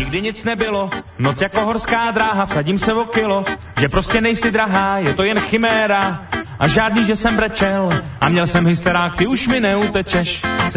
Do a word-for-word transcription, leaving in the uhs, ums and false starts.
nikdy nic nebylo, noc jako horská dráha, vsadím se o kilo, že prostě nejsi drahá, je to jen chiméra. A žádný, že jsem brečel a měl jsem hysterák, ty už mi neutečeš.